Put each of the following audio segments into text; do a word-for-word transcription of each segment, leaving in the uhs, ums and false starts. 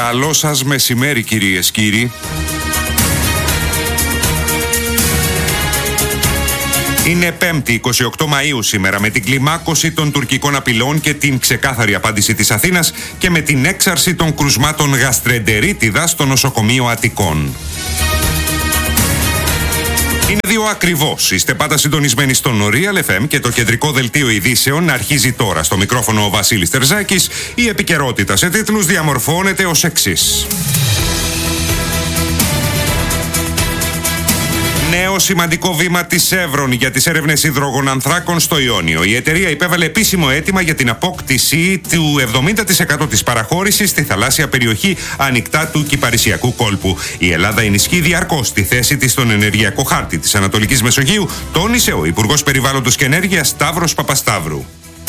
Καλό σας μεσημέρι, κυρίες, κύριοι. Είναι Πέμπτη, εικοστή ογδόη Μαΐου σήμερα, με την κλιμάκωση των τουρκικών απειλών και την ξεκάθαρη απάντηση της Αθήνας και με την έξαρση των κρουσμάτων γαστρεντερίτιδας στο νοσοκομείο Αττικών. Είναι δύο ακριβώς. Είστε πάντα συντονισμένοι στον Real εφ εμ και το κεντρικό δελτίο ειδήσεων αρχίζει τώρα. Στο μικρόφωνο ο Βασίλης Τερζάκης. Η επικαιρότητα σε τίτλους διαμορφώνεται ως εξής. Νέο σημαντικό βήμα της Εύρον για τις έρευνες υδρογονανθράκων στο Ιόνιο. Η εταιρεία υπέβαλε επίσημο αίτημα για την απόκτηση του εβδομήντα τοις εκατό της παραχώρησης στη θαλάσσια περιοχή ανοιχτά του Κυπαρισιακού κόλπου. Η Ελλάδα ενισχύει διαρκώς τη θέση της στον ενεργειακό χάρτη της Ανατολικής Μεσογείου, τόνισε ο Υπουργός Περιβάλλοντος και Ενέργειας Σταύρος Παπασταύρου.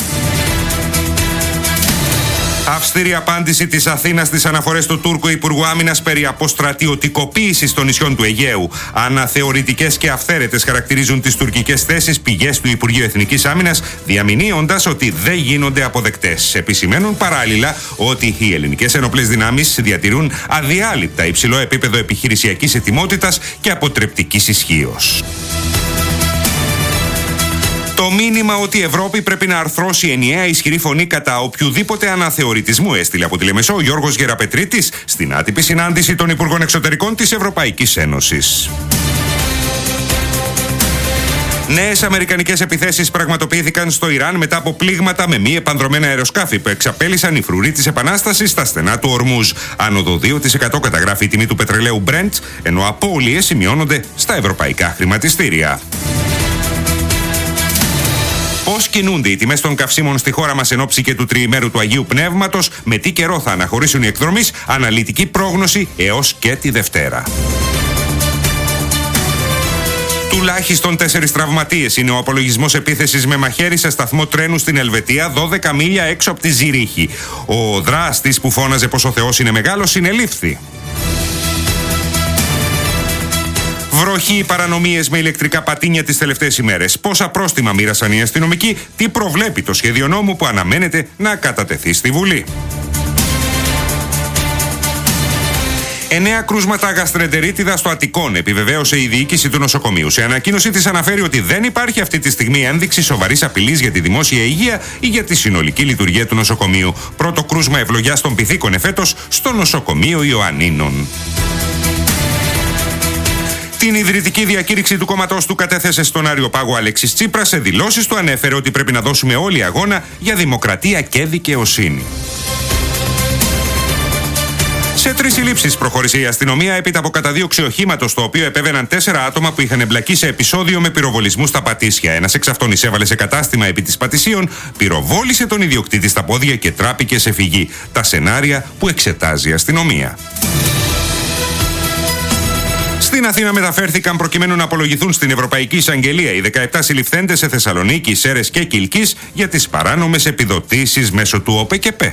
Αυστηρή απάντηση της Αθήνας στις αναφορές του Τούρκου Υπουργού Άμυνας περί αποστρατιωτικοποίησης των νησιών του Αιγαίου. Αναθεωρητικές και αυθαίρετες χαρακτηρίζουν τις τουρκικές θέσεις πηγές του Υπουργείου Εθνικής Άμυνας, διαμηνύοντας ότι δεν γίνονται αποδεκτές. Επισημαίνουν παράλληλα ότι οι ελληνικές ενόπλες δυνάμεις διατηρούν αδιάλειπτα υψηλό επίπεδο επιχειρησιακής ετοιμότητας και αποτρεπτικής ισχύως. Το μήνυμα ότι η Ευρώπη πρέπει να αρθρώσει ενιαία ισχυρή φωνή κατά οποιοδήποτε αναθεωρητισμού έστειλε από τη Λεμεσό ο Γιώργος Γεραπετρίτης στην άτυπη συνάντηση των Υπουργών Εξωτερικών της Ευρωπαϊκής Ένωσης. Νέες αμερικανικές επιθέσεις πραγματοποιήθηκαν στο Ιράν μετά από πλήγματα με μη επανδρωμένα αεροσκάφη που εξαπέλυσαν οι φρουροί της Επανάστασης στα στενά του Ορμούζ. Άνοδο δύο τοις εκατό καταγράφει η τιμή του πετρελαίου Brent, ενώ απώλειες σημειώνονται στα ευρωπαϊκά χρηματιστήρια. Πώς κινούνται οι τιμές των καυσίμων στη χώρα μας εν ώψη και του τριημέρου του Αγίου Πνεύματος, με τι καιρό θα αναχωρήσουν οι εκδρομείς, αναλυτική πρόγνωση έως και τη Δευτέρα. Τουλάχιστον τέσσερις τραυματίες είναι ο απολογισμός επίθεσης με μαχαίρι σε σταθμό τρένου στην Ελβετία, δώδεκα μίλια έξω από τη Ζηρίχη. Ο δράστης που φώναζε πως ο Θεός είναι μεγάλος συνελήφθη. Βροχή, παρανομίες με ηλεκτρικά πατίνια τις τελευταίες ημέρες. Πόσα πρόστιμα μοίρασαν οι αστυνομικοί, τι προβλέπει το σχέδιο νόμου που αναμένεται να κατατεθεί στη Βουλή. Εννέα κρούσματα γαστρεντερίτιδα στο Αττικών, επιβεβαίωσε η διοίκηση του νοσοκομείου. Σε ανακοίνωση της αναφέρει ότι δεν υπάρχει αυτή τη στιγμή ένδειξη σοβαρής απειλής για τη δημόσια υγεία ή για τη συνολική λειτουργία του νοσοκομείου. Πρώτο κρούσμα ευλογιάς των πυθίκων εφέτος στο νοσοκομείο Ιωαννίνων. Την ιδρυτική διακήρυξη του κόμματός του κατέθεσε στον Αριοπάγο Αλέξης Τσίπρας. Σε δηλώσεις του ανέφερε ότι πρέπει να δώσουμε όλοι αγώνα για δημοκρατία και δικαιοσύνη. Σε τρεις συλλήψεις προχώρησε η αστυνομία έπειτα από καταδίωξη οχήματος, το οποίο επέβαιναν τέσσερα άτομα που είχαν εμπλακεί σε επεισόδιο με πυροβολισμού στα Πατήσια. Ένας εξ αυτών εισέβαλε σε κατάστημα επί της Πατησίων, πυροβόλησε τον ιδιοκτήτη στα πόδια και τράπηκε σε φυγή. Τα σενάρια που εξετάζει η αστυνομία. Στην Αθήνα μεταφέρθηκαν προκειμένου να απολογηθούν στην Ευρωπαϊκή Εισαγγελία οι δεκαεπτά συλληφθέντες σε Θεσσαλονίκη, Σέρρες και Κιλκής για τις παράνομες επιδοτήσεις μέσω του ΟΠΕΚΕΠΕ.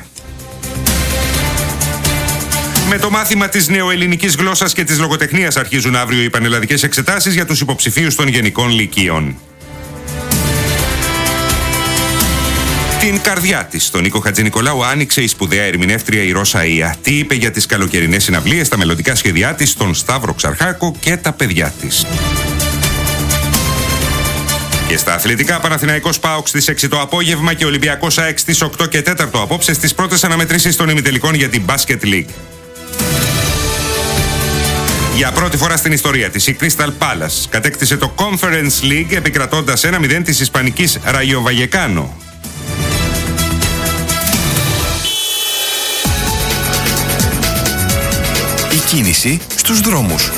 Με το μάθημα της νεοελληνικής γλώσσας και της λογοτεχνίας αρχίζουν αύριο οι πανελλαδικές εξετάσεις για τους υποψηφίους των γενικών λυκείων. Την καρδιά της, στον Νίκο Χατζηνικολάου, άνοιξε η σπουδαία ερμηνεύτρια η Ρώσα Ία. Τι είπε για τις καλοκαιρινές συναυλίες, τα μελλοντικά σχέδιά της, τον Σταύρο Ξαρχάκο και τα παιδιά της. Και στα αθλητικά, Παναθηναϊκός ΠΑΟΚ στις έξι το απόγευμα και Ολυμπιακός ΑΕΚ στις οκτώ και τέσσερα απόψε στις πρώτες αναμετρήσεις των ημιτελικών για την Basket League. Για πρώτη φορά στην ιστορία της, η Crystal Palace κατέκτησε το Conference League επικρατώντας ένα μηδέν της ισπανικής Rayo Vallecano. Η κίνηση στους δρόμους.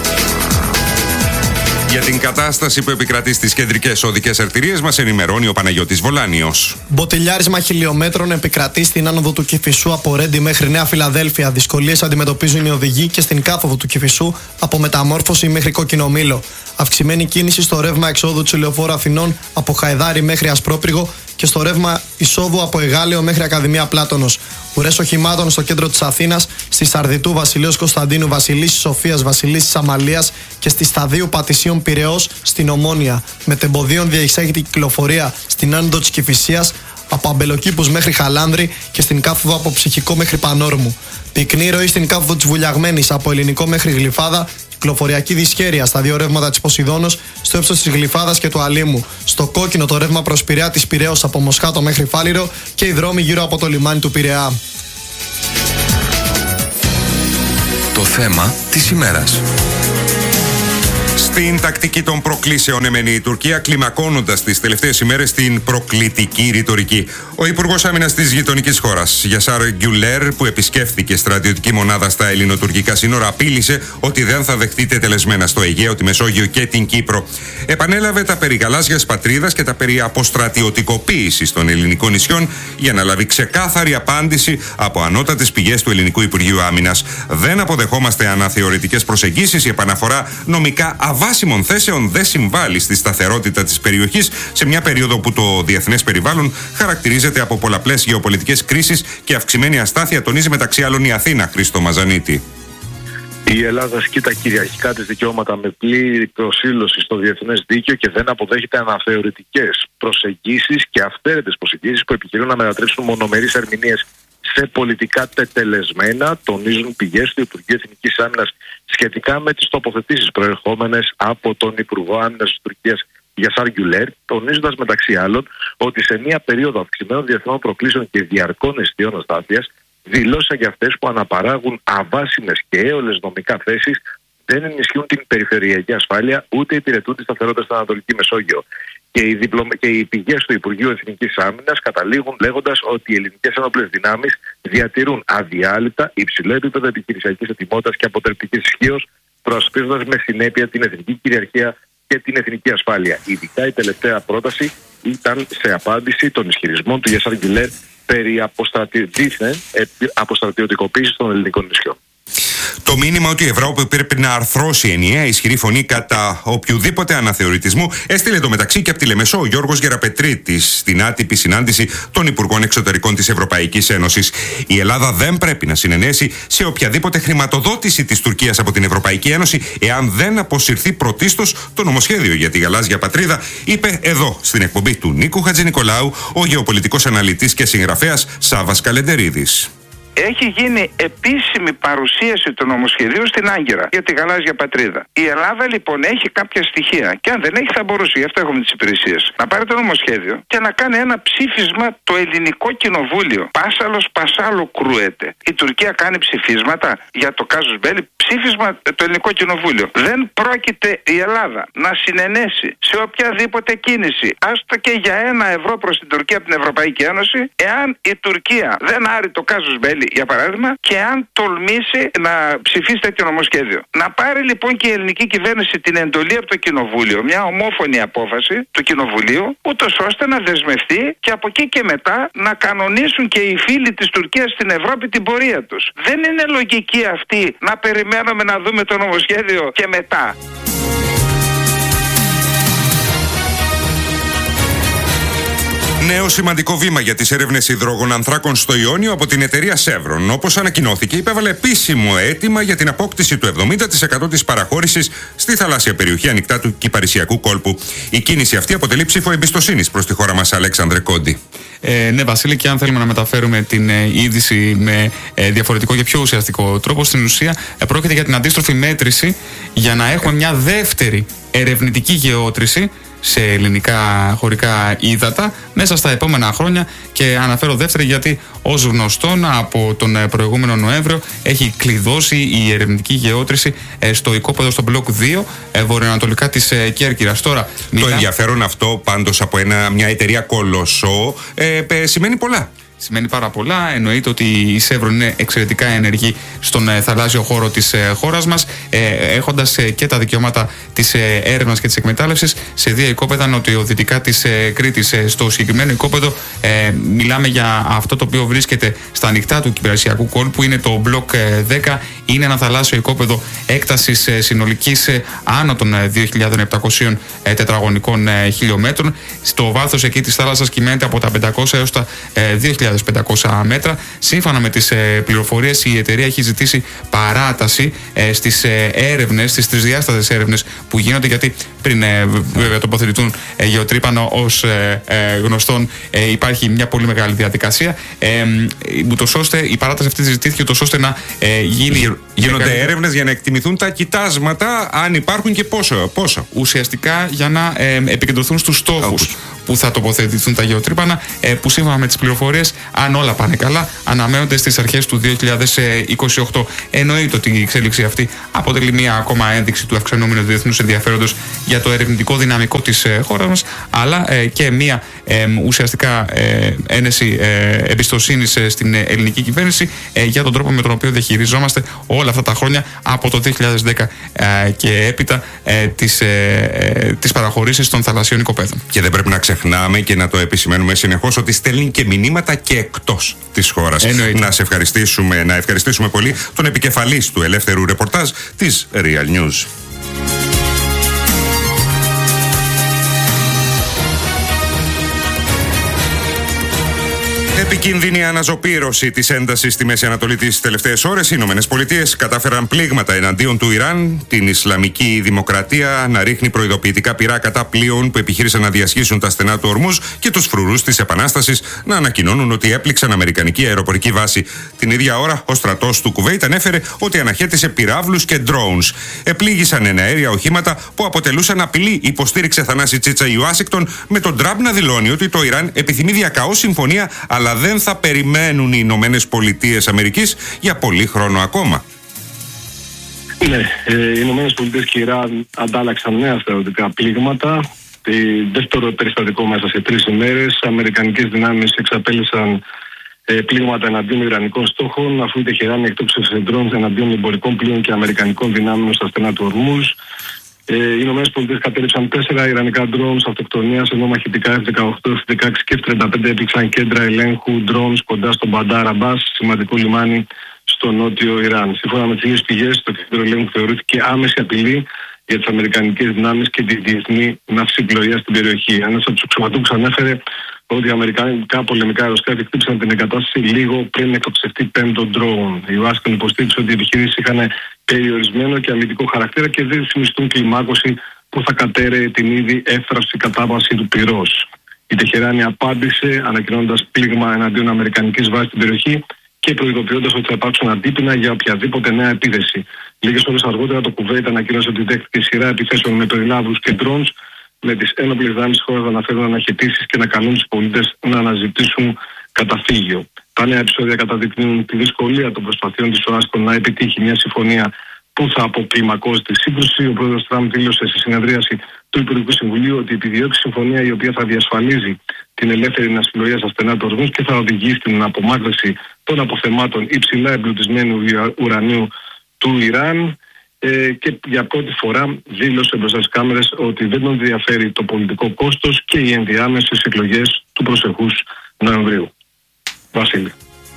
Για την κατάσταση που επικρατεί στις κεντρικές οδικές αρτηρίες μας ενημερώνει ο Παναγιώτης Βολάνιος. Μποτιλιάρισμα χιλιόμετρων επικρατεί στην άνοδο του Κηφισού από Ρέντι μέχρι Νέα Φιλαδέλφια. Δυσκολίες αντιμετωπίζουν οι οδηγοί και στην κάθοδο του Κηφισού από Μεταμόρφωση μέχρι Κόκκινο Μήλο. Αυξημένη κίνηση στο ρεύμα εξόδου του Λεωφόρου Αθηνών από Χαϊδάρι μέχρι Ασπρόπυργο και στο ρεύμα εισόδου από Εγάλεο μέχρι Ακαδημία Πλάτωνος. Ουρές οχημάτων στο κέντρο της Αθήνας, στη Σαρδιτού Βασιλείος Κωνσταντίνου, Βασιλίσσης Σοφίας, Βασιλίσσης Αμαλίας και στη Σταδίου Πατησίων Πειραιώς στην Ομόνια. Μετεμποδίων διεξάγεται η κυκλοφορία στην άνοδο της Κηφισίας από Αμπελοκήπους μέχρι Χαλάνδρη και στην κάθοδο από Ψυχικό μέχρι Πανόρμου. Πυκνή ροή στην κάθοδο της Βουλιαγμένης από Ελληνικό μέχρι Γλυφάδα. Κυκλοφοριακή δυσχέρεια στα δύο ρεύματα της Ποσειδώνος στο ύψος της Γλυφάδας και του Αλήμου. Στο κόκκινο το ρεύμα προς Πειραιά της Πειραιώς από Μοσχάτο μέχρι Φάληρο και οι δρόμοι γύρω από το λιμάνι του Πειραιά. Το θέμα της ημέρας. Στην τακτική των προκλήσεων εμένει η Τουρκία, κλιμακώνοντας τις τελευταίες ημέρες την προκλητική ρητορική. Ο Υπουργός Άμυνας της γειτονικής χώρας, Γιασάρ Γκιουλέρ, που επισκέφθηκε στρατιωτική μονάδα στα ελληνοτουρκικά σύνορα, απείλησε ότι δεν θα δεχτεί τετελεσμένα στο Αιγαίο, τη Μεσόγειο και την Κύπρο. Επανέλαβε τα περί γαλάζιας πατρίδας και τα περί αποστρατιωτικοποίησης των ελληνικών νησιών για να λάβει ξεκάθαρη απάντηση από ανώτατες πηγές του Ελληνικού Υπουργείου Άμυνας. Δεν αποδεχόμαστε αναθεωρητικές προσεγγίσεις. Η επαναφορά νομικά αβάσιμων θέσεων δεν συμβάλλει στη σταθερότητα της περιοχής σε μια περίοδο που το διεθνές περιβάλλον χαρακτηρίζεται από πολλαπλές γεωπολιτικές κρίσεις και αυξημένη αστάθεια, τονίζει μεταξύ άλλων η Αθήνα. Χρήστο Μαζανίτη. Η Ελλάδα ασκεί τα κυριαρχικά της δικαιώματα με πλήρη προσήλωση στο διεθνές δίκαιο και δεν αποδέχεται αναθεωρητικές προσεγγίσεις και αυθαίρετες προσεγγίσεις που επιχειρούν να μετατρέψουν μονομερείς ερμηνείες σε πολιτικά τετελεσμένα, τονίζουν πηγές του Υπουργείου Εθνικής Άμυνας σχετικά με τις τοποθετήσεις προερχόμενες από τον Υπουργό Άμυνας της Τουρκίας Γιασάρ Γκιουλέρ, τονίζοντας μεταξύ άλλων ότι σε μια περίοδο αυξημένων διεθνών προκλήσεων και διαρκών αισθιών αστάθειας, δηλώσεις για αυτές που αναπαράγουν αβάσιμες και έολες νομικά θέσεις δεν ενισχύουν την περιφερειακή ασφάλεια ούτε υπηρετούν τη σταθερότητα στην Ανατολική Μεσόγειο. Και οι, διπλωμα... και οι πηγές του Υπουργείου Εθνικής Άμυνας καταλήγουν λέγοντας ότι οι ελληνικές ενόπλες δυνάμεις διατηρούν αδιάλειπτα υψηλό επίπεδο επιχειρησιακής ετοιμότητας και αποτρεπτικής ισχύως, προασπίζοντας με συνέπεια την εθνική κυριαρχία και την εθνική ασφάλεια. Ειδικά η τελευταία πρόταση ήταν σε απάντηση των ισχυρισμών του Γιασάρ Γκιουλέρ περί αποστρατι... αποστρατιωτικοποίησης των ελληνικών νησιών. Το μήνυμα ότι η Ευρώπη πρέπει να αρθρώσει ενιαία ισχυρή φωνή κατά οποιοδήποτε αναθεωρητισμού έστειλε το μεταξύ και από τη Λεμεσό ο Γιώργος Γεραπετρίτης στην άτυπη συνάντηση των Υπουργών Εξωτερικών της Ευρωπαϊκής Ένωσης. Η Ελλάδα δεν πρέπει να συνενέσει σε οποιαδήποτε χρηματοδότηση της Τουρκίας από την Ευρωπαϊκή Ένωση εάν δεν αποσυρθεί πρωτίστως το νομοσχέδιο για τη γαλάζια πατρίδα, είπε εδώ στην εκπομπή του Νίκου Χατζηνικολάου ο γεωπολιτικός αναλυτής και συγγραφέας Σάββας Καλεντερίδης. Έχει γίνει επίσημη παρουσίαση του νομοσχεδίου στην Άγκυρα για τη γαλάζια πατρίδα. Η Ελλάδα λοιπόν έχει κάποια στοιχεία και αν δεν έχει θα μπορούσε, γι' αυτό έχουμε τις υπηρεσίες, να πάρει το νομοσχέδιο και να κάνει ένα ψήφισμα το ελληνικό κοινοβούλιο. Πάσαλος πασάλο κρούεται. Η Τουρκία κάνει ψηφίσματα για το κάζους μπέλι, ψήφισμα το ελληνικό κοινοβούλιο. Δεν πρόκειται η Ελλάδα να συνενέσει σε οποιαδήποτε κίνηση, άστο και για ένα ευρώ προς την Τουρκία από την Ευρωπαϊκή Ένωση, εάν η Τουρκία δεν άρει το κάζους μπέλι, για παράδειγμα, και αν τολμήσει να ψηφίσει τέτοιο νομοσχέδιο. Να πάρει λοιπόν και η ελληνική κυβέρνηση την εντολή από το Κοινοβούλιο, μια ομόφωνη απόφαση του Κοινοβουλίου, ούτως ώστε να δεσμευτεί και από εκεί και μετά να κανονίσουν και οι φίλοι της Τουρκίας στην Ευρώπη την πορεία τους. Δεν είναι λογική αυτή να περιμένουμε να δούμε το νομοσχέδιο και μετά. Νέο σημαντικό βήμα για τις έρευνες υδρογονανθράκων στο Ιόνιο από την εταιρεία Chevron. Όπως ανακοινώθηκε, υπέβαλε επίσημο αίτημα για την απόκτηση του εβδομήντα τοις εκατό της παραχώρησης στη θαλάσσια περιοχή ανοιχτά του Κυπαρισιακού κόλπου. Η κίνηση αυτή αποτελεί ψήφο εμπιστοσύνης προς τη χώρα μας, Αλέξανδρε Κόντι. Ε, ναι, Βασίλη, και αν θέλουμε να μεταφέρουμε την ε, είδηση με ε, διαφορετικό και πιο ουσιαστικό τρόπο, στην ουσία ε, πρόκειται για την αντίστροφη μέτρηση για να έχουμε μια δεύτερη ερευνητική γεώτρηση σε ελληνικά χωρικά ύδατα μέσα στα επόμενα χρόνια. Και αναφέρω δεύτερη γιατί ως γνωστόν από τον προηγούμενο Νοέμβριο έχει κλειδώσει η ερευνητική γεώτρηση στο οικόπεδο στο μπλοκ δύο βορειοανατολικά της Κέρκυρας. Τώρα, μιλά... Το ενδιαφέρον αυτό πάντως από ένα, μια εταιρεία κολοσσό ε, ε, σημαίνει πολλά. Σημαίνει πάρα πολλά. Εννοείται ότι η Chevron είναι εξαιρετικά ενεργή στον ε, θαλάσσιο χώρο της ε, χώρας μας, ε, έχοντας ε, και τα δικαιώματα της ε, έρευνας και της εκμετάλλευσης σε δύο οικόπεδα νοτιοδυτικά της ε, Κρήτης. Ε, στο συγκεκριμένο οικόπεδο ε, μιλάμε για αυτό το οποίο βρίσκεται στα ανοιχτά του Κυπαρισιακού κόλπου. Είναι το μπλοκ ε, δέκα. Είναι ένα θαλάσσιο οικόπεδο έκτασης ε, συνολικής ε, άνω των ε, δύο χιλιάδες επτακόσιων ε, τετραγωνικών ε, χιλιόμετρων. Στο βάθος εκεί της θάλασσας κυμαίνεται από τα πεντακόσια έως τα ε, δύο χιλιάδες χίλιες πεντακόσια μέτρα. Σύμφωνα με τις πληροφορίες, η εταιρεία έχει ζητήσει παράταση στις έρευνες, στις τρισδιάστατες έρευνες που γίνονται, γιατί πριν βέβαια τοποθετηθούν γεωτρύπανο ως γνωστόν υπάρχει μια πολύ μεγάλη διαδικασία, ούτως ώστε η παράταση αυτή ζητήθηκε ούτως ώστε να γίνει. Γίνονται μεγαλύτερη... έρευνες για να εκτιμηθούν τα κοιτάσματα, αν υπάρχουν και πόσο, πόσο. Ουσιαστικά για να ε, επικεντρωθούν στους στόχους που θα τοποθετηθούν τα γεωτρύπανα, ε, που σύμφωνα με τις πληροφορίες, αν όλα πάνε καλά, αναμένονται στις αρχές του δύο χιλιάδες είκοσι οκτώ. Εννοείται ότι η εξέλιξη αυτή αποτελεί μια ακόμα ένδειξη του αυξανόμενου διεθνούς ενδιαφέροντος για το ερευνητικό δυναμικό της ε, χώρας μας, αλλά ε, και μια ε, ουσιαστικά ε, ένεση ε, εμπιστοσύνης ε, στην ελληνική κυβέρνηση ε, για τον τρόπο με τον οποίο διαχειριζόμαστε όλα αυτά τα χρόνια από το δύο χιλιάδες δέκα ε, και έπειτα ε, τις, ε, ε, τις παραχωρήσεις των θαλασσίων οικοπαίδων. Και δεν πρέπει να ξεχνάμε και να το επισημαίνουμε συνεχώς ότι στέλνει και μηνύματα και εκτός της χώρας. Εννοείται. Να σε ευχαριστήσουμε, να ευχαριστήσουμε πολύ τον επικεφαλής του ελεύθερου ρεπορτάζ της Real News. Επικίνδυνη αναζωπήρωση της έντασης στη Μέση Ανατολή τις τελευταίες ώρες. Οι Ηνωμένες Πολιτείες κατάφεραν πλήγματα εναντίον του Ιράν, την Ισλαμική Δημοκρατία να ρίχνει προειδοποιητικά πυρά κατά πλοίων που επιχείρησαν να διασχίσουν τα στενά του Ορμούζ και τους φρουρούς της Επανάστασης να ανακοινώνουν ότι έπληξαν αμερικανική αεροπορική βάση. Την ίδια ώρα, ο στρατός του Κουβέιτ ανέφερε ότι αναχέτησε πυράβλους και drones. Επλήγησαν εναέρια οχήματα που αποτελούσαν απειλή, υποστήριξε Θανάση Τσίτσα η Ουάσιγκτον, με τον Τραμπ να δηλώνει ότι το Ιράν επιθυμεί διακαώ συμφωνία, αλλά δεν θα περιμένουν οι Ηνωμένες Πολιτείες Αμερικής για πολύ χρόνο ακόμα. Ναι, ε, οι Ηνωμένες Πολιτείες και η Ιράν αντάλλαξαν νέα στρατιωτικά πλήγματα. Ε, δεύτερο περιστατικό μέσα σε τρεις ημέρες. Αμερικανικές δυνάμεις εξαπέλυσαν ε, πλήγματα εναντίον ιρανικών στόχων, αφού η Τεχεράνη εκτόξευσε ντρόουν εναντίον εμπορικών πλοίων και αμερικανικών δυνάμεων στα στενά του Ορμούζ. Ε, οι Ηνωμένες Πολιτείες κατέληψαν τέσσερα ιρανικά drones αυτοκτονίας, ενώ μαχητικά εφ δεκαοκτώ, εφ δεκαέξι και εφ τριάντα πέντε έπληξαν κέντρα ελέγχου drones κοντά στον Μπαντάρ Αμπάς, σημαντικό λιμάνι στο νότιο Ιράν. Σύμφωνα με τις ίδιες πηγές, το κέντρο ελέγχου θεωρήθηκε άμεση απειλή για τις αμερικανικές δυνάμεις και τη διεθνή ναυσιπλοεία στην περιοχή. Ένας από τους αξιωματούχους ανέφερε ότι οι αμερικανικά πολεμικά αεροσκάφη χτύπησαν την εγκατάσταση λίγο πριν εκτοξευτεί πέμπτο drone. Η Ουάσιγκτον υποστήριξε ότι οι επιχειρήσεις είχαν περιορισμένο και αμυντικό χαρακτήρα και δεν συνιστούν κλιμάκωση που θα κατέρεε την ήδη εύθραυστη κατάβαση του πυρός. Η Τεχεράνη απάντησε ανακοινώνοντας πλήγμα εναντίον αμερικανικής βάσης στην περιοχή και προειδοποιώντας ότι θα υπάρξουν αντίπεινα για οποιαδήποτε νέα επίθεση. Λίγες ώρες αργότερα το Κουβέιτ ανακοίνωσε ότι δέχτηκε σειρά επιθέσεων με περιλάβους και drones, με τις ένοπλες δυνάμεις της χώρας να αναφέρουν αναχαιτήσεις και να καλούν τους πολίτες να αναζητήσουν καταφύγιο. Τα νέα επεισόδια καταδεικνύουν τη δυσκολία των προσπαθειών της Ουάσιγκτον να επιτύχει μια συμφωνία που θα αποκλιμακώσει τη σύγκρουση. Ο πρόεδρος Τραμπ δήλωσε στη συνεδρίαση του Υπουργικού Συμβουλίου ότι επιδιώκει συμφωνία η οποία θα διασφαλίζει την ελεύθερη ναυσιπλοεία στα στενά του Ορμούζ και θα οδηγεί στην απομάκρυνση των αποθεμάτων υψηλά εμπλουτισμένου ουρανίου του Ιράν. Ε, και για πρώτη φορά δήλωσε μπροστά στις κάμερες ότι δεν τον ενδιαφέρει το πολιτικό κόστος και οι ενδιάμεσες εκλογές του προσεχούς Νοεμβρίου. Βασίλη.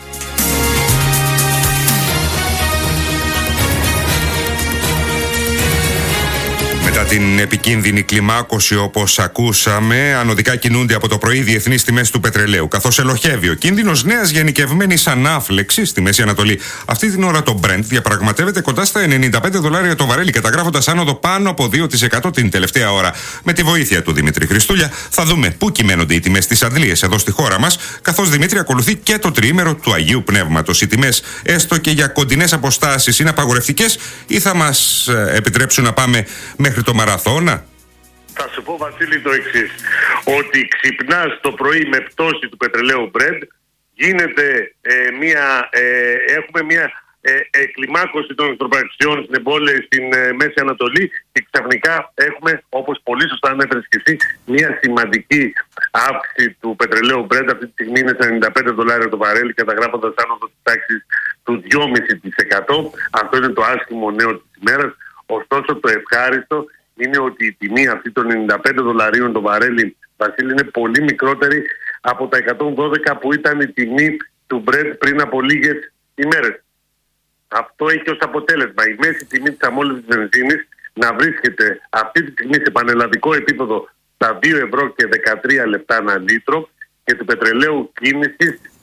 Μετά την επικίνδυνη κλιμάκωση, όπως ακούσαμε, ανωδικά κινούνται από το πρωί οι διεθνείς τιμές του πετρελαίου, καθώς ελοχεύει ο κίνδυνος νέας γενικευμένης ανάφλεξης στη Μέση Ανατολή. Αυτή την ώρα το Brent διαπραγματεύεται κοντά στα ενενήντα πέντε δολάρια το βαρέλι, καταγράφοντας άνοδο πάνω από δύο τοις εκατό την τελευταία ώρα. Με τη βοήθεια του Δημήτρη Χριστούλια θα δούμε πού κυμαίνονται οι τιμές στις αντλίες εδώ στη χώρα μας, καθώς Δημήτρη ακολουθεί και το τριήμερο του Αγίου Πνεύματος. Οι τιμές, έστω και για κοντινές αποστάσεις, είναι απαγορευτικές ή θα μας επιτρέψουν να πάμε μέχρι το μαραθώνα? Θα σου πω, Βασίλη, το εξής. Ότι ξυπνάς το πρωί με πτώση του πετρελαίου Brent, γίνεται ε, μια, ε, έχουμε μια ε, ε, κλιμάκωση των εχθροπραξιών στην εμπόλεμη στην ε, Μέση Ανατολή και ξαφνικά έχουμε, όπως πολύ σωστά ανέφερες και εσύ, μια σημαντική αύξηση του πετρελαίου Brent. Αυτή τη στιγμή είναι στα ενενήντα πέντε δολάρια το βαρέλι, καταγράφοντας άνοδο της τάξης του δυόμισι τοις εκατό. Αυτό είναι το άσχημο νέο της ημέρας. Ωστόσο, το ευχάριστο είναι ότι η τιμή αυτή των ενενήντα πέντε δολαρίων το βαρέλι, Βασίλη, είναι πολύ μικρότερη από τα εκατόν δώδεκα που ήταν η τιμή του Brent πριν από λίγες ημέρες. Αυτό έχει ως αποτέλεσμα η μέση τιμή της αμόλυβης βενζίνης να βρίσκεται αυτή τη στιγμή σε πανελλαδικό επίπεδο στα δύο ευρώ και δεκατρία λεπτά ανά λίτρο και του πετρελαίου κίνησης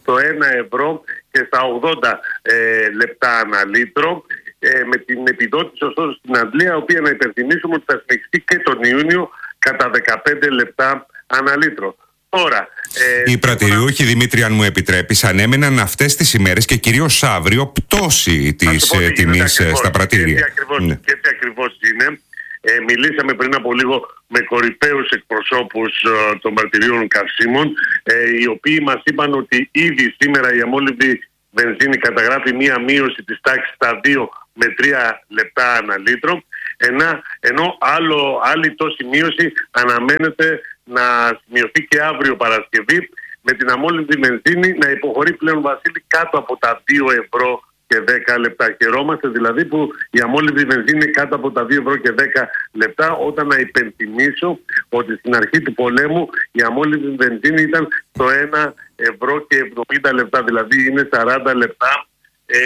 στο ένα ευρώ και στα ογδόντα ε, λεπτά ανά λίτρο, ε, με την επιδότηση ωστόσο στην Αντλία, η οποία να υπενθυμίσουμε ότι θα συνεχιστεί και τον Ιούνιο κατά δεκαπέντε λεπτά ανά λίτρο. Τώρα, ε, οι πρατηριούχοι, Δημήτρη, αν μου επιτρέπεις, ανέμεναν αυτές τις ημέρες και κυρίως αύριο πτώση της ε, τιμής ακριβώς, στα πρατήρια. Και έτσι ακριβώς, ναι. και έτσι ακριβώς είναι. Ε, μιλήσαμε πριν από λίγο με κορυφαίους εκπροσώπους ε, των πρατηρίων καυσίμων, ε, οι οποίοι μας είπαν ότι ήδη σήμερα η αμόλυβδη βενζίνη καταγράφει μία μείωση της τάξης στα δύο με τρία λεπτά ανά λίτρο, ενώ, ενώ άλλο, άλλη τόση μείωση αναμένεται να σημειωθεί και αύριο Παρασκευή, με την αμόλυβδη βενζίνη να υποχωρεί πλέον, Βασίλη, κάτω από τα δύο ευρώ και δέκα λεπτά. Χαιρόμαστε δηλαδή που η αμόλυβδη βενζίνη είναι κάτω από τα δύο ευρώ και δέκα λεπτά, όταν να υπενθυμίσω ότι στην αρχή του πολέμου η αμόλυβδη βενζίνη ήταν το ένα ευρώ και εβδομήντα λεπτά, δηλαδή είναι σαράντα λεπτά ε,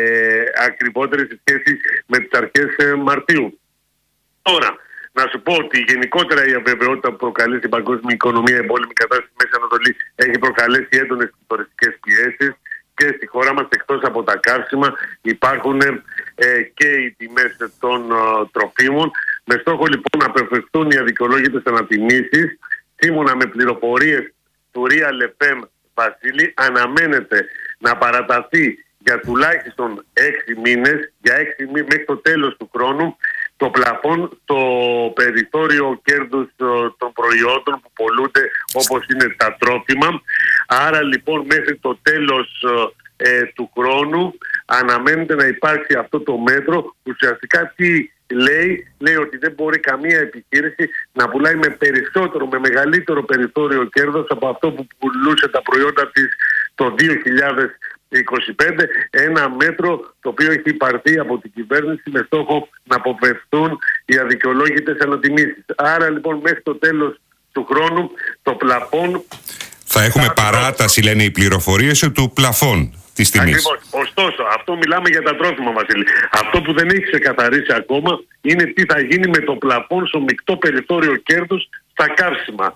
ακριβότερη σε σχέση με τις αρχές ε, Μαρτίου. Τώρα, να σου πω ότι γενικότερα η αβεβαιότητα που προκαλεί στην παγκόσμια οικονομία, η εμπόλεμη κατάσταση στη Μέση Ανατολή, έχει προκαλέσει έντονες τουριστικές πιέσεις και στη χώρα μας, εκτός από τα καύσιμα, υπάρχουν ε, και οι τιμές των ε, τροφίμων. Με στόχο λοιπόν να αποφευχθούν οι αδικαιολόγητες ανατιμήσεις, σύμφωνα με πληροφορίες του Real εφ εμ, Βασίλη, αναμένεται να παραταθεί για τουλάχιστον έξι μήνες, για έξι μήνες μέχρι το τέλος του χρόνου, το πλαφόν, το περιθώριο κέρδους των προϊόντων που πολλούνται, όπως είναι τα τρόφιμα. Άρα λοιπόν μέχρι το τέλος ε, του χρόνου αναμένεται να υπάρξει αυτό το μέτρο. Ουσιαστικά τι λέει, λέει ότι δεν μπορεί καμία επιχείρηση να πουλάει με περισσότερο, με μεγαλύτερο περιθώριο κέρδος από αυτό που πουλούσε τα προϊόντα της το δύο χιλιάδες είκοσι πέντε, ένα μέτρο το οποίο έχει υπαρθεί από την κυβέρνηση με στόχο να αποφευθούν οι αδικαιολόγητες ανατιμήσεις. Άρα λοιπόν μέχρι το τέλος του χρόνου το πλαφόν θα έχουμε θα παράταση, λένε οι πληροφορίες, του πλαφόν της τιμής. Ακριβώς. Ωστόσο, αυτό μιλάμε για τα τρόφιμα, Βασίλη. Αυτό που δεν έχει ξεκαθαρίσει ακόμα είναι τι θα γίνει με το πλαφόν στο μεικτό περιθώριο κέρδους στα καύσιμα.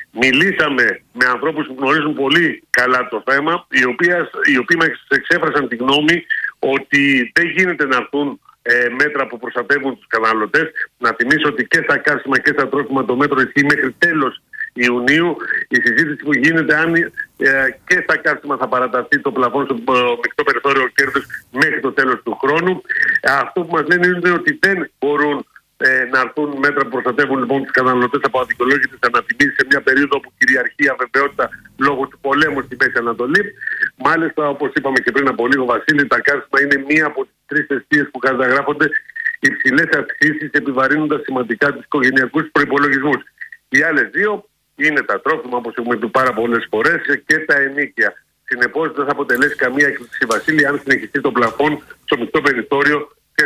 Μιλήσαμε με ανθρώπους που γνωρίζουν πολύ καλά το θέμα, οι οποίοι, οι οποίοι μας εξέφρασαν τη γνώμη ότι δεν γίνεται να έρθουν ε, μέτρα που προστατεύουν τους καταναλωτές. Να θυμίσω ότι και στα καύσιμα και στα τρόφιμα το μέτρο ισχύει μέχρι τέλος Ιουνίου. Η συζήτηση που γίνεται αν ε, και στα καύσιμα θα παραταθεί το πλαφόν στο μεικτό περιθώριο κέρδους μέχρι το τέλος του χρόνου. Αυτό που μας λένε είναι ότι δεν μπορούν Ε, να έρθουν μέτρα που προστατεύουν λοιπόν τους καταναλωτές από αδικαιολόγητες ανατιμήσεις σε μια περίοδο που κυριαρχεί η αβεβαιότητα λόγω του πολέμου στη Μέση Ανατολή. Μάλιστα, όπως είπαμε και πριν από λίγο, Βασίλη, τα καύσιμα είναι μία από τις τρεις αιστείες που καταγράφονται υψηλές αυξήσεις, επιβαρύνοντας σημαντικά τους οικογενειακούς προϋπολογισμούς. Οι άλλες δύο είναι τα τρόφιμα, όπως έχουμε πει πάρα πολλές φορές, και τα ενοίκια. Συνεπώς, δεν θα αποτελέσει καμία έκπληξη, Βασίλη, αν συνεχιστεί το πλαφόν στο μεικτό περιθώριο.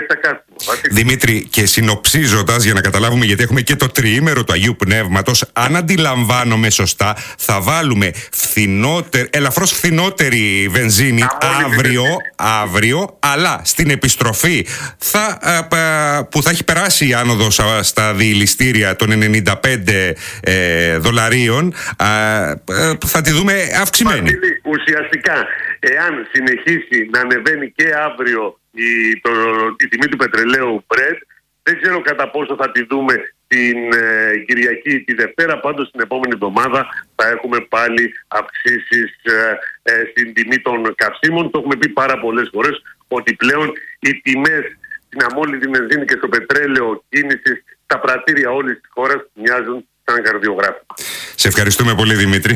Δημήτρη, και συνοψίζοντας, για να καταλάβουμε, γιατί έχουμε και το τριήμερο του Αγίου Πνεύματος, αν αντιλαμβάνομαι σωστά, θα βάλουμε φθηνότερη, ελαφρώς φθηνότερη βενζίνη αύριο, αύριο, αλλά στην επιστροφή θα, α, που θα έχει περάσει η άνοδος στα διηληστήρια των ενενήντα πέντε ε, δολαρίων, α, θα τη δούμε αυξημένη. Βασίλη, ουσιαστικά, εάν συνεχίσει να ανεβαίνει και αύριο Η, το, η τιμή του πετρελαίου Brent, δεν ξέρω κατά πόσο θα τη δούμε την ε, Κυριακή ή τη Δευτέρα. Πάντως την επόμενη εβδομάδα θα έχουμε πάλι αυξήσεις ε, ε, στην τιμή των καυσίμων. Το έχουμε πει πάρα πολλές φορές ότι πλέον οι τιμές στην αμόλυβδη βενζίνη και στο πετρέλαιο κίνησης στα πρατήρια όλης της χώρας μοιάζουν σαν καρδιογράφημα. Σε ευχαριστούμε πολύ, Δημήτρη.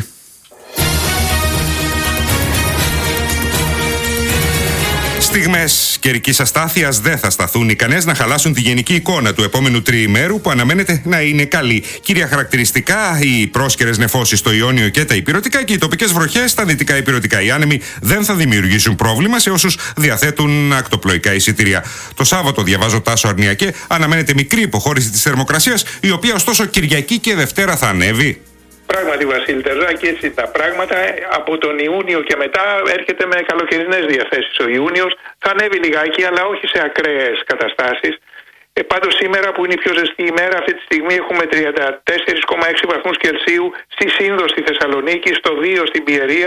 Στιγμές καιρικής αστάθειας δεν θα σταθούν ικανές να χαλάσουν τη γενική εικόνα του επόμενου τριημέρου, που αναμένεται να είναι καλή. Κύρια χαρακτηριστικά, οι πρόσκαιρες νεφώσεις στο Ιόνιο και τα Ηπειρωτικά και οι τοπικές βροχές στα Δυτικά Ηπειρωτικά. Οι άνεμοι δεν θα δημιουργήσουν πρόβλημα σε όσους διαθέτουν ακτοπλοϊκά εισιτήρια. Το Σάββατο, διαβάζω Τάσο Αρνιακέ, αναμένεται μικρή υποχώρηση της θερμοκρασίας, η οποία ωστόσο Κυριακή και Δευτέρα θα ανέβει. Πράγματι, Βασίλη Τερζάκη, έτσι τα πράγματα. Από τον Ιούνιο και μετά έρχεται με καλοκαιρινές διαθέσεις. Ο Ιούνιος θα ανέβει λιγάκι, αλλά όχι σε ακραίες καταστάσεις. Ε, πάντως σήμερα, που είναι η πιο ζεστή ημέρα, αυτή τη στιγμή έχουμε τριάντα τέσσερα κόμμα έξι βαθμούς Κελσίου στη Σύνδο στη Θεσσαλονίκη, στο δύο στην Πιερία,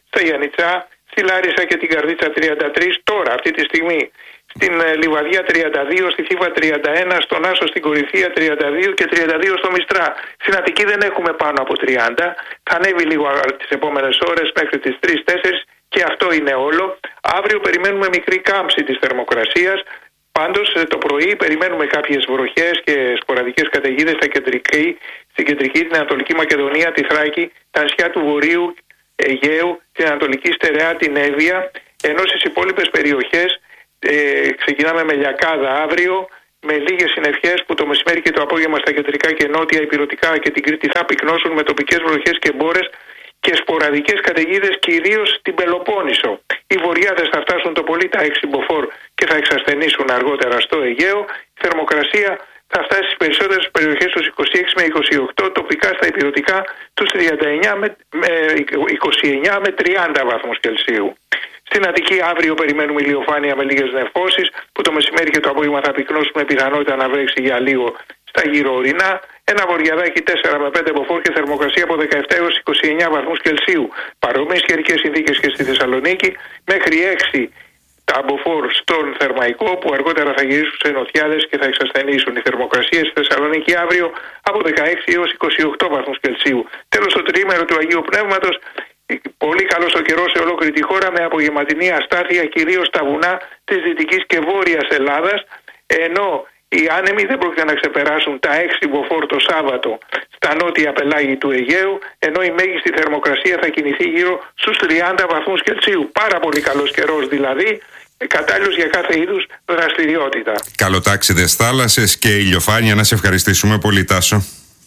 στα Γιαννιτσά, στη Λάρισα και την Καρδίτσα τριάντα τρία, τώρα αυτή τη στιγμή στην Λιβαδιά τριάντα δύο, στη Θήβα τριάντα ένα, στον Άσο στην Κορυφία τριάντα δύο και τριάντα δύο στο Μιστρά. Στην Αττική δεν έχουμε πάνω από τριάντα, θα ανέβει λίγο τις επόμενες ώρες μέχρι τις τρεις τέσσερις και αυτό είναι όλο. Αύριο περιμένουμε μικρή κάμψη της θερμοκρασίας. Πάντως το πρωί περιμένουμε κάποιες βροχές και σποραδικές καταιγίδες στα κεντρική, στην κεντρική, την Ανατολική Μακεδονία, τη Θράκη, τα νησιά του Βορείου Αιγαίου, την Ανατολική Στερεά, την Εύβοια, ενώ στις υπόλοιπες περιοχές ε, ξεκινάμε με λιακάδα αύριο, με λίγες συννεφιές που το μεσημέρι και το απόγευμα στα κεντρικά και νότια ηπειρωτικά και την Κρήτη θα πυκνώσουν με τοπικές βροχές και μπόρες και σποραδικές καταιγίδες κυρίως στην Πελοπόννησο. Οι βορειάδες θα φτάσουν το πολύ τα έξι μποφόρ και θα εξασθενήσουν αργότερα στο Αιγαίο. Η θερμοκρασία θα φτάσει στις περισσότερες περιοχές στους είκοσι έξι με είκοσι οκτώ, τοπικά στα ηπειρωτικά τους τριάντα εννιά με, με είκοσι εννιά με τριάντα βαθμούς Κελσίου. Στην Αττική αύριο περιμένουμε ηλιοφάνεια με λίγες νεφώσεις που το μεσημέρι και το απόγευμα θα πυκνώσουν με πιθανότητα να βρέξει για λίγο στα γύρω ορεινά. Ένα βορειαδάκι τέσσερα με πέντε μποφόρ και θερμοκρασία από δεκαεπτά έως είκοσι εννιά βαθμούς Κελσίου. Παρόμοιες καιρικές συνθήκες και στη Θεσσαλονίκη, μέχρι έξι τα μποφόρ στον Θερμαϊκό που αργότερα θα γυρίσουν σε νοτιάδες και θα εξασθενήσουν. Οι θερμοκρασίες στη Θεσσαλονίκη αύριο από δεκαέξι έως είκοσι οκτώ βαθμούς Κελσίου. Τέλος, το τριήμερο του Αγίου Πνεύματος, πολύ καλός ο καιρός σε ολόκληρη τη χώρα με απογευματινή αστάθεια κυρίως στα βουνά της Δυτικής και Βόρειας Ελλάδας, ενώ οι άνεμοι δεν πρόκειται να ξεπεράσουν τα έξι μποφόρ το Σάββατο στα νότια πελάγη του Αιγαίου, ενώ η μέγιστη θερμοκρασία θα κινηθεί γύρω στους τριάντα βαθμούς Κελσίου. Πάρα πολύ καλός καιρός δηλαδή, κατάλληλος για κάθε είδους δραστηριότητα. Καλοτάξιδες θάλασσες και ηλιοφάνεια, να σε ευχαριστήσουμε πολύ, Τάσο.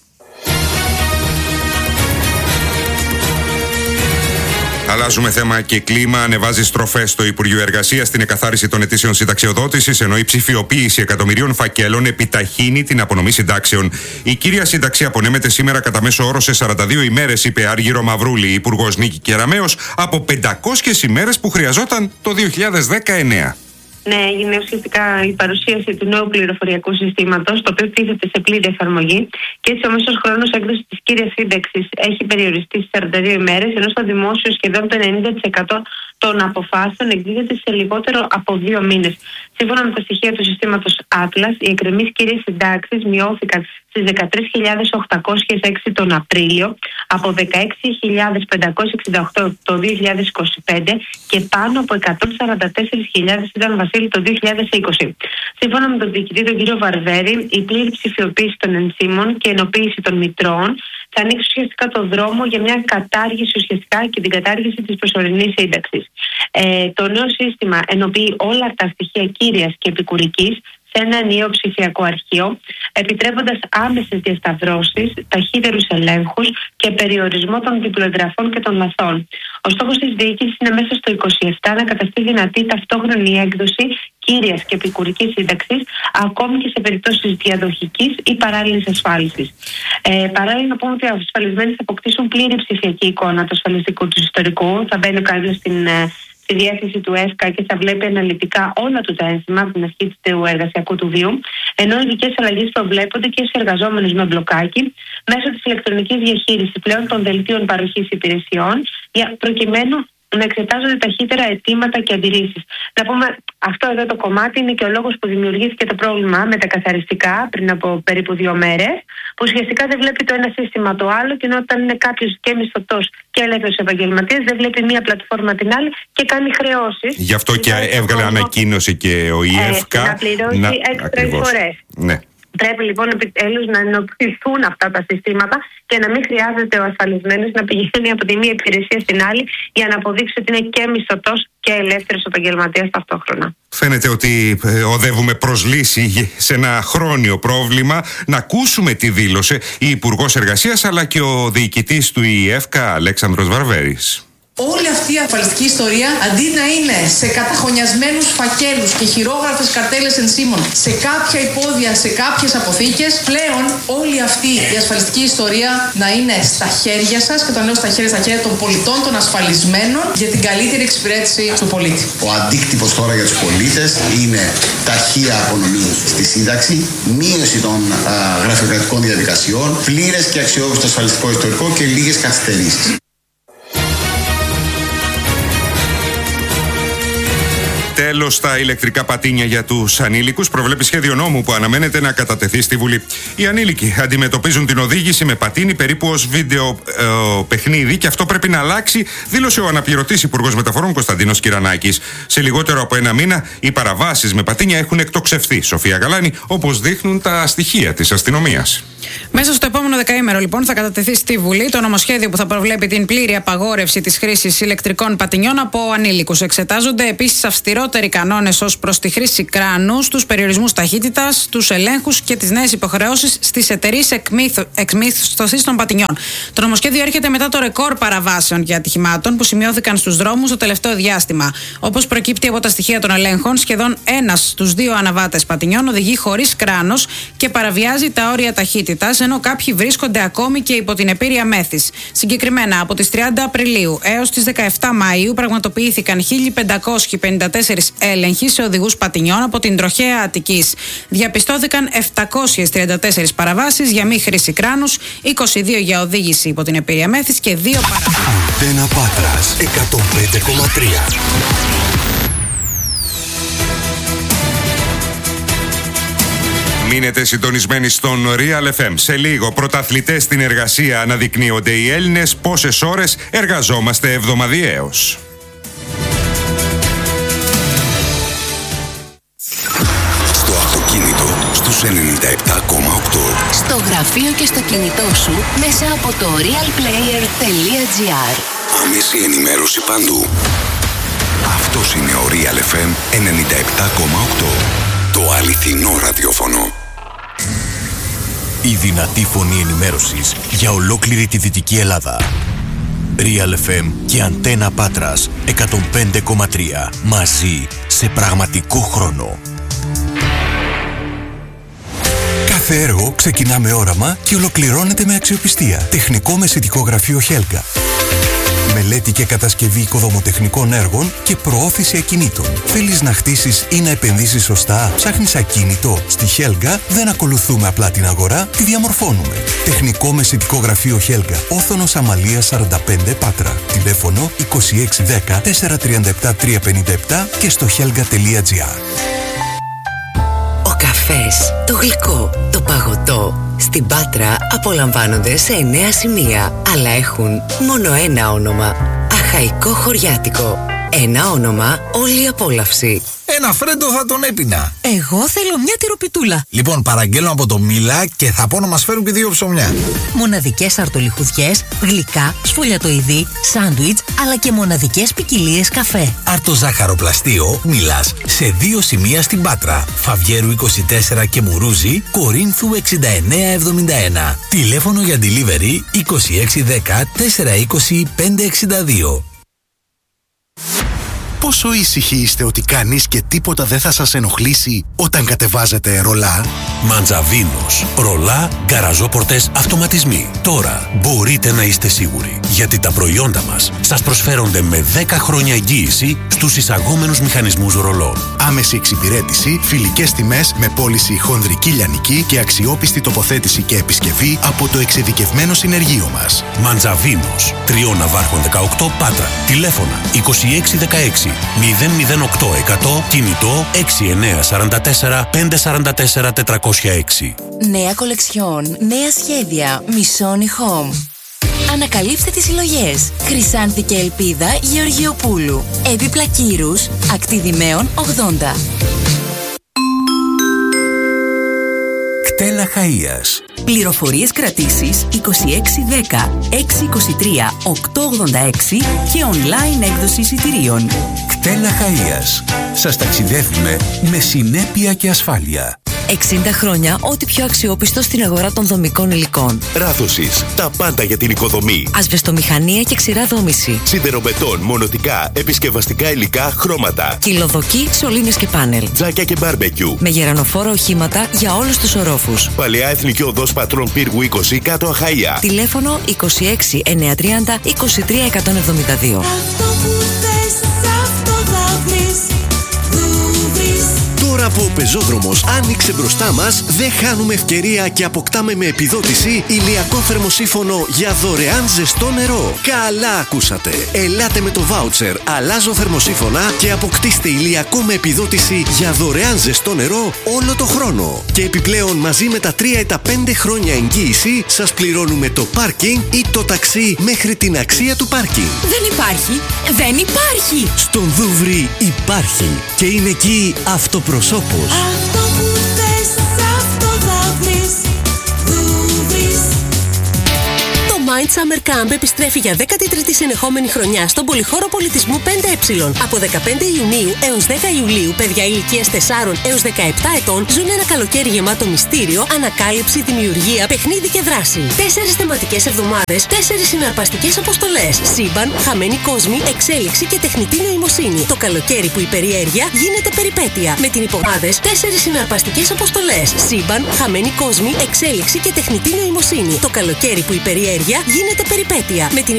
Αλλάζουμε θέμα και κλίμα. Ανεβάζει στροφές στο Υπουργείο Εργασίας στην εκαθάριση των αιτήσεων συνταξιοδότησης, ενώ η ψηφιοποίηση εκατομμυρίων φακέλων επιταχύνει την απονομή συντάξεων. Η κύρια σύνταξη απονέμεται σήμερα κατά μέσο όρο σε σαράντα δύο ημέρες, είπε Άργυρο Μαυρούλη, Υπουργός Νίκη Κεραμέως, από πεντακόσιες ημέρες που χρειαζόταν το δύο χιλιάδες δεκαεννέα. Ναι, έγινε ουσιαστικά η παρουσίαση του νέου πληροφοριακού συστήματος, το οποίο τίθεται σε πλήρη εφαρμογή, και έτσι ο μέσος χρόνος έκδοσης της κύριας σύνταξης έχει περιοριστεί στις σαράντα δύο ημέρες, ενώ στο δημόσιο σχεδόν το ενενήντα τοις εκατό των αποφάσεων εκδίδεται σε λιγότερο από δύο μήνες. Σύμφωνα με τα στοιχεία του συστήματος Atlas, οι εκκρεμείς κύριες συντάξεις μειώθηκαν στις δεκατρείς χιλιάδες οκτακόσιες έξι τον Απρίλιο, από δεκαέξι χιλιάδες πεντακόσιες εξήντα οκτώ το δύο χιλιάδες είκοσι πέντε και πάνω από εκατόν σαράντα τέσσερις χιλιάδες ήταν, Βασίλη, το δύο χιλιάδες είκοσι. Σύμφωνα με τον διοικητή τον κύριο Βαρβέρη, η πλήρη ψηφιοποίηση των ενσύμων και ενοποίηση των μητρώων θα ανοίξει ουσιαστικά το δρόμο για μια κατάργηση ουσιαστικά και την κατάργηση της προσωρινής σύνταξης. Ε, το νέο σύστημα ενοποιεί όλα τα στοιχεία κύριας και επικουρικής σε ένα ενιαίο ψηφιακό αρχείο, επιτρέποντας άμεσες διασταυρώσεις, ταχύτερους ελέγχους και περιορισμό των διπλοεγγραφών και των λαθών. Ο στόχος της διοίκησης είναι μέσα στο είκοσι επτά να καταστεί δυνατή ταυτόχρονη έκδοση κύριας και επικουρικής σύνταξης, ακόμη και σε περιπτώσεις διαδοχικής ή παράλληλης ασφάλισης. Ε, παράλληλα, να πούμε ότι οι ασφαλισμένοι θα αποκτήσουν πλήρη ψηφιακή εικόνα του ασφαλιστικού του ιστορικού. Θα μπαίνει ο κάποιος στην στη διεύθυνση του ΕΦΚΑ και θα βλέπει αναλυτικά όλα του τα ένσημα από την αρχή του εργασιακού του βίου, ενώ ειδικές αλλαγές προβλέπονται και σε εργαζόμενους με μπλοκάκι μέσω της ηλεκτρονικής διαχείρισης πλέον των δελτίων παροχής υπηρεσιών, για προκειμένου να εξετάζονται ταχύτερα αιτήματα και αντιρρήσεις. Να πούμε, αυτό εδώ το κομμάτι είναι και ο λόγος που δημιουργήθηκε το πρόβλημα με τα καθαριστικά πριν από περίπου δύο μέρες, που ουσιαστικά δεν βλέπει το ένα σύστημα το άλλο, και ενώ όταν είναι κάποιος και μισθωτός και ελεύθερος επαγγελματίας, δεν βλέπει μία πλατφόρμα την άλλη και κάνει χρεώσεις. Γι' αυτό και έβγαλε ανακοίνωση και ο ΙΕΦΚΑ. Να πληρώσει έξτρα εισφορές. Ναι. Πρέπει λοιπόν επιτέλους να ενοποιηθούν αυτά τα συστήματα και να μην χρειάζεται ο ασφαλισμένος να πηγαίνει από τη μία υπηρεσία στην άλλη για να αποδείξει ότι είναι και μισθωτός και ελεύθερος επαγγελματίας ταυτόχρονα. Φαίνεται ότι οδεύουμε προς λύση σε ένα χρόνιο πρόβλημα. Να ακούσουμε τι δήλωσε η Υπουργός Εργασίας αλλά και ο διοικητής του ΙΕΦΚΑ, Αλέξανδρος Βαρβέρης. Όλη αυτή η ασφαλιστική ιστορία, αντί να είναι σε καταχωνιασμένους φακέλους και χειρόγραφες καρτέλες ενσύμων, σε κάποια υπόδια, σε κάποιες αποθήκες, πλέον όλη αυτή η ασφαλιστική ιστορία να είναι στα χέρια σας, και όταν λέω στα χέρια, στα χέρια των πολιτών, των ασφαλισμένων, για την καλύτερη εξυπηρέτηση του πολίτη. Ο αντίκτυπος τώρα για τους πολίτες είναι ταχεία απονομή στη σύνταξη, μείωση των α, γραφειοκρατικών διαδικασιών, πλήρες και αξιόπιστο ασφαλιστικό ιστορικό και λίγες καθυστερήσεις. Τέλος στα ηλεκτρικά πατίνια για τους ανήλικους, προβλέπει σχέδιο νόμου που αναμένεται να κατατεθεί στη Βουλή. Οι ανήλικοι αντιμετωπίζουν την οδήγηση με πατίνι περίπου ως βίντεο ε, παιχνίδι και αυτό πρέπει να αλλάξει, δήλωσε ο αναπληρωτής Υπουργός Μεταφορών Κωνσταντίνος Κυρανάκης. Σε λιγότερο από ένα μήνα οι παραβάσεις με πατίνια έχουν εκτοξευθεί. Σοφία Γαλάνη, όπως δείχνουν τα στοιχεία της αστυνομίας. Μέσα στο επόμενο δεκαήμερο, λοιπόν, θα κατατεθεί στη Βουλή το νομοσχέδιο που θα προβλέπει την πλήρη απαγόρευση της χρήσης ηλεκτρικών πατινιών από ανήλικους. Εξετάζονται επίσης αυστηρότεροι κανόνες ως προς τη χρήση κράνου, τους περιορισμούς ταχύτητας, τους ελέγχους και τις νέες υποχρεώσεις στις εταιρείες εκμίσθωσης των πατινιών. Το νομοσχέδιο έρχεται μετά το ρεκόρ παραβάσεων για ατυχημάτων που σημειώθηκαν στους δρόμους το τελευταίο διάστημα. Όπως προκύπτει από τα στοιχεία των ελέγχων, σχεδόν ένας στους δύο αναβάτες πατινιών οδηγεί χωρίς κράνος και παραβιάζει τα όρια ταχύτητας, ενώ κάποιοι βρίσκονται ακόμη και υπό την επήρεια μέθης. Συγκεκριμένα, από τις τριάντα Απριλίου έως τις δεκαεφτά Μαΐου πραγματοποιήθηκαν χίλια πεντακόσιοι πενήντα τέσσερις έλεγχοι σε οδηγούς πατινιών από την τροχέα Αττικής. Διαπιστώθηκαν επτακόσιες τριάντα τέσσερις παραβάσεις για μη χρήση κράνους, είκοσι δύο για οδήγηση υπό την επήρεια μέθης και δύο παραβάσεις. Αντένα Πάτρας εκατόν πέντε κόμμα τρία. Μείνετε συντονισμένοι στον Real εφ εμ. Σε λίγο, πρωταθλητές στην εργασία αναδεικνύονται οι Έλληνες. Πόσες ώρες εργαζόμαστε εβδομαδιαίως. Στο αυτοκίνητο, στους ενενήντα επτά κόμμα οκτώ. Στο γραφείο και στο κινητό σου, μέσα από το realplayer τελεία gr. Άμεση ενημέρωση παντού. Αυτός είναι ο Real εφ εμ ενενήντα επτά κόμμα οκτώ. Το αληθινό ραδιόφωνο. Η δυνατή φωνή ενημέρωσης για ολόκληρη τη Δυτική Ελλάδα. Real εφ εμ και Αντένα Πάτρας εκατόν πέντε κόμμα τρία. Μαζί σε πραγματικό χρόνο. Κάθε έργο ξεκινά με όραμα και ολοκληρώνεται με αξιοπιστία. Τεχνικό μεσητικό γραφείο Χέλγα. Μελέτη και κατασκευή οικοδομοτεχνικών έργων και προώθηση ακινήτων. Θέλεις να χτίσεις ή να επενδύσεις σωστά? Ψάχνεις ακίνητο? Στη Χέλγα δεν ακολουθούμε απλά την αγορά, τη διαμορφώνουμε. Τεχνικό μεσητικό γραφείο Χέλγα. Όθωνος Αμαλίας σαράντα πέντε Πάτρα. Τηλέφωνο είκοσι έξι δέκα τετρακόσια τριάντα επτά τριακόσια πενήντα επτά και στο χέλγα τελεία gr. Ο καφές, το γλυκό, το παγωτό στην Πάτρα απολαμβάνονται σε εννέα σημεία, αλλά έχουν μόνο ένα όνομα. Αχαϊκό Χωριάτικο. Ένα όνομα, όλη η απόλαυση. Ένα φρέντο θα τον έπινα. Εγώ θέλω μια τυροπιτούλα. Λοιπόν, παραγγέλνω από το Μίλα και θα πω να μας φέρουν και δύο ψωμιά. Μοναδικές αρτολιχουδιές, γλυκά, σφολιατοειδή, σάντουιτς, αλλά και μοναδικές ποικιλίες καφέ. Αρτοζάχαροπλαστείο Μίλας σε δύο σημεία στην Πάτρα. Φαβιέρου είκοσι τέσσερα και Μουρούζη, Κορίνθου εξήντα εννέα εβδομήντα ένα. Τηλέφωνο για delivery είκοσι έξι δέκα τετρακόσια είκοσι πεντακόσια εξήντα δύο. Πόσο ήσυχοι είστε ότι κανείς και τίποτα δεν θα σας ενοχλήσει όταν κατεβάζετε ρολά? Μαντζαβίνος. Ρολά, γκαραζόπορτες, αυτοματισμοί. Τώρα μπορείτε να είστε σίγουροι, γιατί τα προϊόντα μας σας προσφέρονται με δέκα χρόνια εγγύηση στους εισαγόμενους μηχανισμούς ρολών. Άμεση εξυπηρέτηση, φιλικές τιμές με πώληση χονδρική λιανική και αξιόπιστη τοποθέτηση και επισκευή από το εξειδικευμένο συνεργείο μας. Μαντζαβίνος. Τριών Ναυάρχων δεκαοκτώ Πάτρα. Τηλέφωνα είκοσι έξι δεκαέξι μηδέν μηδέν οκτώ εκατό, κινητό έξι εννέα τέσσερα τέσσερα πέντε τέσσερα τέσσερα τετρακόσια έξι. Νέα κολεξιόν, νέα σχέδια, Missoni Home. Ανακαλύψτε τις συλλογές. Χρυσάνθη και Ελπίδα Γεωργιοπούλου. Έπιπλα Κύρους, Ακτίδημαίων ογδόντα. Κτέλα Χαΐας. Πληροφορίες κρατήσεις είκοσι έξι δέκα έξι είκοσι τρία οκτώ ογδόντα έξι και online έκδοση εισιτηρίων. Κτέλα Χαΐας. Σας ταξιδεύουμε με συνέπεια και ασφάλεια. εξήντα χρόνια ό,τι πιο αξιόπιστο στην αγορά των δομικών υλικών. Ράθωσης. Τα πάντα για την οικοδομή. Ασβεστομηχανία και ξηρά δόμηση. Σιδεροβετόν, μονοτικά, επισκευαστικά υλικά, χρώματα. Κυλοδοκί, σωλήνες και πάνελ. Τζάκια και μπάρμπεκιου. Με γερανοφόρα οχήματα για όλους τους ορόφους. Παλαιά Εθνική Οδός Πατρών Πύργου είκοσι κάτω Αχαΐα. Τηλέφωνο είκοσι έξι εννιακόσια τριάντα είκοσι τρία εκατόν εβδομήντα δύο. Αυτό που θες, αυτό θα βρεις. Τώρα που ο πεζόδρομος άνοιξε μπροστά μας, δεν χάνουμε ευκαιρία και αποκτάμε με επιδότηση ηλιακό θερμοσύφωνο για δωρεάν ζεστό νερό. Καλά ακούσατε! Ελάτε με το βάουτσερ «Αλλάζω θερμοσύφωνα» και αποκτήστε ηλιακό με επιδότηση για δωρεάν ζεστό νερό όλο το χρόνο. Και επιπλέον μαζί με τα τρία ή τα πέντε χρόνια εγγύηση σας πληρώνουμε το πάρκινγκ ή το ταξί μέχρι την αξία του πάρκινγκ. Δεν υπάρχει! Δεν υπάρχει! Στον Δούβρι υπάρχει και είναι εκεί αυτοπροσώπος. Αυτό που θες, αυτό θα βρεις. Δούβρις. Το Mind Summer Camp επιστρέφει για δέκατη τρίτη συνεχόμενη χρονιά στον Πολυχώρο Πολιτισμού πέντε ε. Από δεκαπέντε Ιουνίου έως δέκα Ιουλίου, παιδιά ηλικίας τεσσάρων έως δεκαεπτά ετών ζουν ένα καλοκαίρι γεμάτο μυστήριο, ανακάλυψη, δημιουργία, παιχνίδι και δράση. Τέσσερις θεματικές εβδομάδες, τέσσερις συναρπαστικές αποστολές. Σύμπαν, χαμένοι κόσμοι, εξέλιξη και τεχνητή νοημοσύνη. Το καλοκαίρι που η περιέργεια γίνεται περιπέτεια. Με την υπομάδες, τέσσερις συναρπαστικές αποστολές. Σύμπαν, χαμένοι κόσμοι, εξέλιξη και τεχνητή νοημοσύνη. Το καλοκαίρι που η περιέργεια γίνεται περιπέτεια. Με την